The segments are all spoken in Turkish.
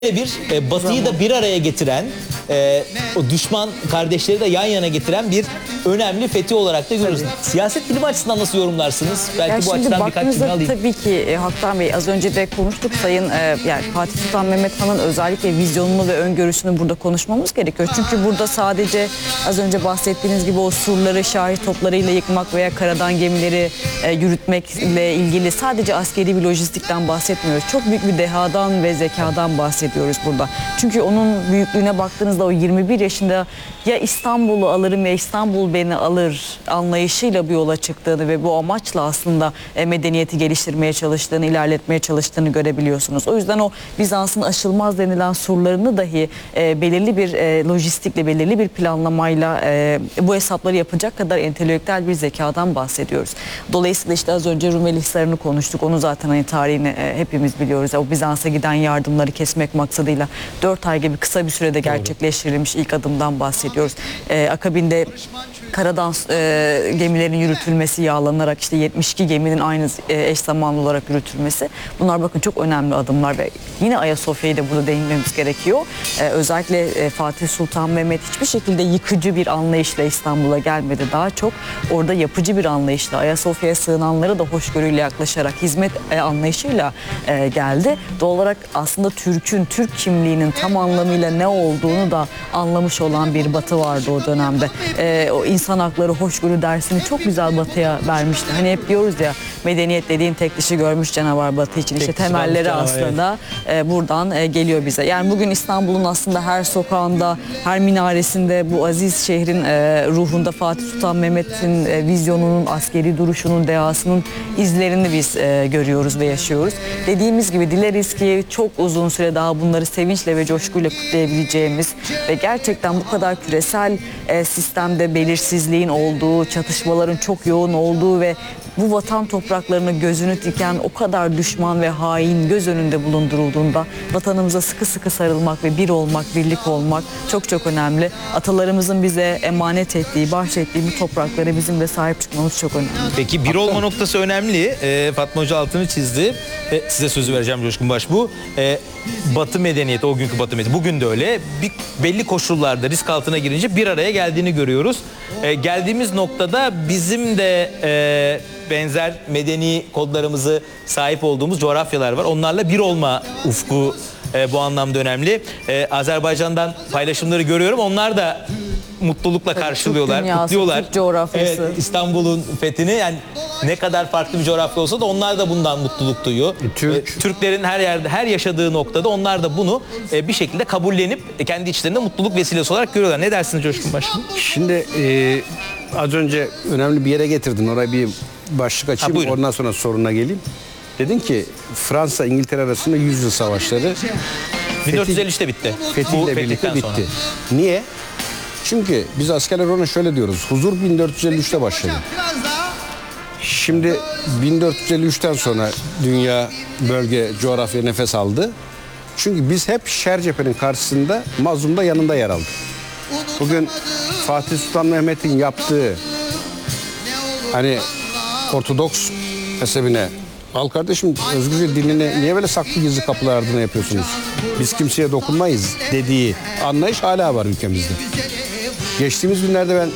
Batı'yı da bir araya getiren, o düşman kardeşleri de yan yana getiren bir önemli fethi olarak da görüyoruz. Siyaset bilimi açısından nasıl yorumlarsınız? Belki bu açıdan birkaç cümle alayım. Tabii ki Haktan Bey, az önce de konuştuk Sayın yani Fatih Sultan Mehmet Han'ın özellikle vizyonunu ve öngörüsünü burada konuşmamız gerekiyor. Çünkü burada sadece az önce bahsettiğiniz gibi o surları şahi toplarıyla yıkmak veya karadan gemileri yürütmekle ilgili sadece askeri bir lojistikten bahsetmiyoruz. Çok büyük bir dehadan ve zekadan bahsediyoruz burada. Çünkü onun büyüklüğüne baktığınızda o 21 yaşında ya İstanbul'u alırım ya İstanbul beni alır anlayışıyla bir yola çıktığını ve bu amaçla aslında medeniyeti geliştirmeye çalıştığını, ilerletmeye çalıştığını görebiliyorsunuz. O yüzden o Bizans'ın aşılmaz denilen surlarını dahi belirli bir lojistikle, belirli bir planlamayla bu hesapları yapacak kadar entelektüel bir zekadan bahsediyoruz. Dolayısıyla işte az önce Rumeli Hisarı'nı konuştuk. Onu zaten hani tarihini hepimiz biliyoruz. O Bizans'a giden yardımları kesmek maksadıyla 4 ay gibi kısa bir sürede gerçekleştirilmiş ilk adımdan bahsediyoruz. Akabinde karadan gemilerin yürütülmesi yağlanarak işte 72 geminin aynı eş zamanlı olarak yürütülmesi. Bunlar bakın çok önemli adımlar ve yine Ayasofya'yı da burada değinmemiz gerekiyor. Özellikle Fatih Sultan Mehmet hiçbir şekilde yıkıcı bir anlayışla İstanbul'a gelmedi. Daha çok orada yapıcı bir anlayışla Ayasofya'ya sığınanlara da hoşgörüyle yaklaşarak hizmet anlayışıyla geldi. Doğal olarak aslında Türk kimliğinin tam anlamıyla ne olduğunu da anlamış olan bir Batı vardı o dönemde. O insan hakları, hoşgörü dersini çok güzel Batı'ya vermişti. Hani hep diyoruz ya, medeniyet dediğin tek dişi görmüş canavar Batı için. İşte temelleri aslında buradan geliyor bize. Yani bugün İstanbul'un aslında her sokağında, her minaresinde bu aziz şehrin ruhunda Fatih Sultan Mehmet'in vizyonunun, askeri duruşunun, dehasının izlerini biz görüyoruz ve yaşıyoruz. Dediğimiz gibi dileriz ki çok uzun süre daha bunları sevinçle ve coşkuyla kutlayabileceğimiz ve gerçekten bu kadar küresel sistemde belirsizliğin olduğu, çatışmaların çok yoğun olduğu ve bu vatan topraklarına gözünü diken o kadar düşman ve hain göz önünde bulundurulduğunda vatanımıza sıkı sıkı sarılmak ve bir olmak, birlik olmak çok çok önemli. Atalarımızın bize emanet ettiği, bahşettiği bu topraklara bizim de sahip çıkmamız çok önemli. Peki bir olma noktası önemli. Fatma Hoca altını çizdi. Size sözü vereceğim Coşkun Baş bu. Batı medeniyeti, o günkü Batı medeniyeti bugün de öyle. Belli koşullarda risk altına girince bir araya geldiğini görüyoruz. Geldiğimiz noktada bizim de benzer medeni kodlarımızı sahip olduğumuz coğrafyalar var. Onlarla bir olma ufku bu anlamda önemli. Azerbaycan'dan paylaşımları görüyorum. Onlar da mutlulukla karşılıyorlar, kutluyorlar. Türk coğrafyası. Evet, İstanbul'un fethini, yani ne kadar farklı bir coğrafya olsa da onlar da bundan mutluluk duyuyor. Türklerin her yerde, her yaşadığı noktada onlar da bunu bir şekilde kabullenip kendi içlerinde mutluluk vesilesi olarak görüyorlar. Ne dersiniz Coşkun Başkanım? Şimdi az önce önemli bir yere getirdin. Oraya bir başlık açayım. Ondan sonra soruna geleyim. Dedin ki Fransa İngiltere arasında 100 yıl savaşları 1453'te bitti. Fethiyle birlikte bitti. Niye? Çünkü biz askerler ona şöyle diyoruz. Huzur 1453'te başladı. Şimdi 1453'ten sonra dünya, bölge, coğrafya nefes aldı. Çünkü biz hep şer cephenin karşısında, mazlumda yanında yer aldık. Bugün Fatih Sultan Mehmet'in yaptığı hani Ortodoks mezhebine, al kardeşim özgürce dinini niye böyle saklı gizli kapılar ardına yapıyorsunuz? Biz kimseye dokunmayız dediği anlayış hala var ülkemizde. Geçtiğimiz günlerde ben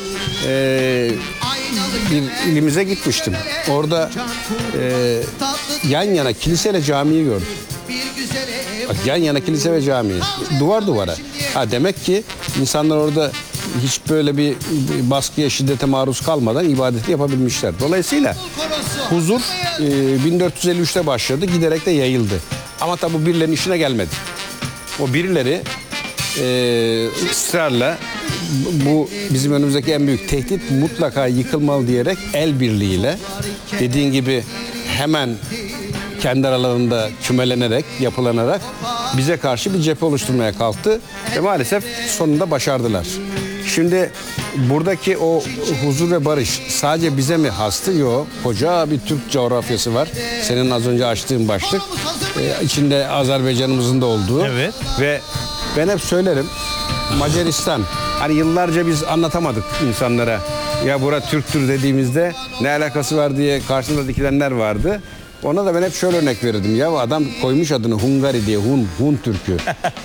bir ilimize gitmiştim. Orada yan yana kiliseyle camiyi gördüm. Bak, yan yana kilise ve cami. Duvar duvara. Demek ki insanlar orada hiç böyle bir baskıya, şiddete maruz kalmadan ibadeti yapabilmişler. Dolayısıyla huzur 1453'te başladı, giderek de yayıldı. Ama tabi bu birilerinin işine gelmedi. O birileri ısrarla bu bizim önümüzdeki en büyük tehdit mutlaka yıkılmalı diyerek el birliğiyle, dediğin gibi hemen kendi aralarında kümelenerek, yapılanarak bize karşı bir cephe oluşturmaya kalktı ve maalesef sonunda başardılar. Şimdi buradaki o huzur ve barış sadece bize mi hastı? Yok. Koca bir Türk coğrafyası var. Senin az önce açtığın başlık. İçinde Azerbaycan'ımızın da olduğu. Evet. Ve ben hep söylerim, Macaristan. Hani yıllarca biz anlatamadık insanlara. Ya bura Türktür dediğimizde ne alakası var diye karşımıza dikilenler vardı. Ona da ben hep şöyle örnek verirdim. Ya adam koymuş adını Hungary diye, Hun Türk'ü.